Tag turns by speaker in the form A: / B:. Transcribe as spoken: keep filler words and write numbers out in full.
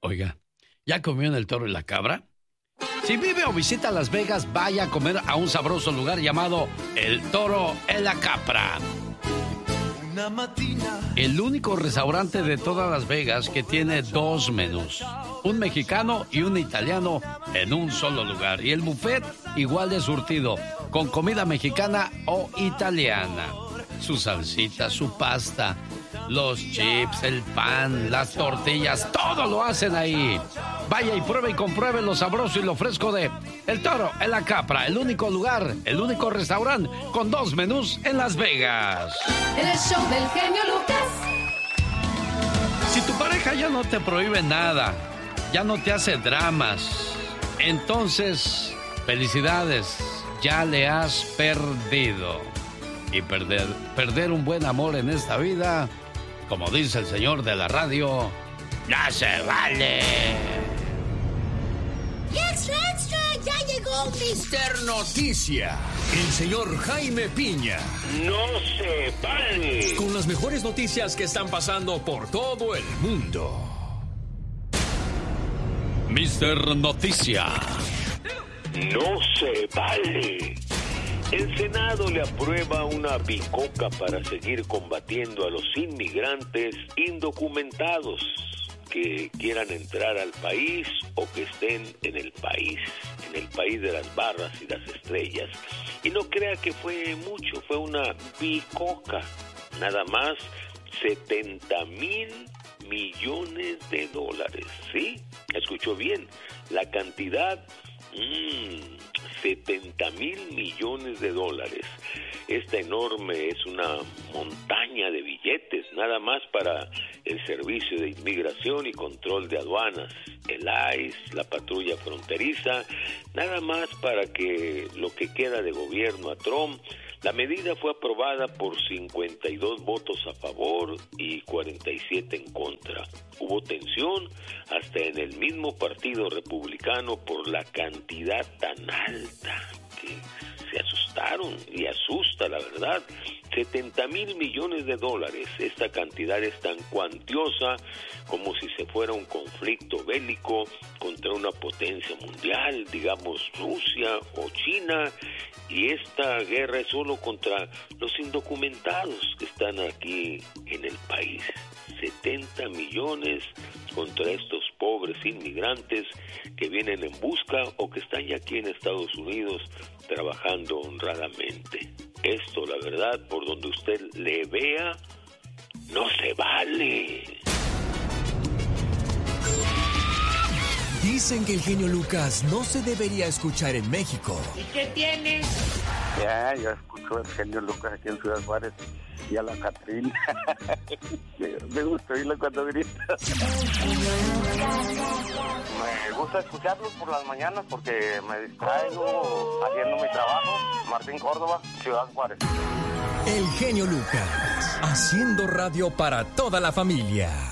A: Oiga, ¿ya comió en el Toro y la Cabra? Si vive o visita Las Vegas, vaya a comer a un sabroso lugar llamado El Toro y la Cabra. El único restaurante de todas Las Vegas que tiene dos menús, un mexicano y un italiano en un solo lugar. Y el buffet igual de surtido, con comida mexicana o italiana. Su salsita, su pasta, los chips, el pan, las tortillas, todo lo hacen ahí. Vaya y pruebe y compruebe lo sabroso y lo fresco de El Toro y la Cabra, el único lugar, el único restaurante con dos menús en Las Vegas.
B: El show del genio Lucas.
A: Si tu pareja ya no te prohíbe nada, ya no te hace dramas, entonces, felicidades, ya le has perdido. Y perder, perder un buen amor en esta vida, como dice el señor de la radio, no se vale.
C: ¡Extra, extra! ¡Ya llegó
D: mister Noticia! El señor Jaime Piña.
E: ¡No se vale!
D: Con las mejores noticias que están pasando por todo el mundo.
A: mister Noticia.
E: ¡No se vale! El Senado le aprueba una bicoca para seguir combatiendo a los inmigrantes indocumentados que quieran entrar al país o que estén en el país, en el país de las barras y las estrellas. Y no crea que fue mucho, fue una bicoca, nada más setenta mil millones de dólares, ¿sí? Escuchó bien, la cantidad... Mmm, setenta mil millones de dólares. Esta enorme es una montaña de billetes, nada más para el Servicio de Inmigración y Control de Aduanas, el I C E, la patrulla fronteriza, nada más para que lo que queda de gobierno a Trump. La medida fue aprobada por cincuenta y dos votos a favor y cuarenta y siete en contra. Hubo tensión hasta en el mismo partido republicano por la cantidad tan alta que se asustaron y asusta, la verdad. setenta mil millones de dólares. Esta cantidad es tan cuantiosa como si se fuera un conflicto bélico contra una potencia mundial, digamos Rusia o China, y esta guerra es solo contra los indocumentados que están aquí en el país. setenta millones contra estos pobres inmigrantes que vienen en busca o que están ya aquí en Estados Unidos trabajando honradamente. Esto, la verdad, por donde usted le vea, no se vale.
D: Dicen que el genio Lucas no se debería escuchar en México.
C: ¿Y qué tiene?
F: Ya, yo escucho el genio Lucas aquí en Ciudad Juárez y a la Catrina. Me gusta oírlo cuando grita. Me gusta escucharlos por las mañanas porque me distraigo haciendo mi trabajo. Martín Córdoba, Ciudad Juárez.
D: El genio Lucas, haciendo radio para toda la familia.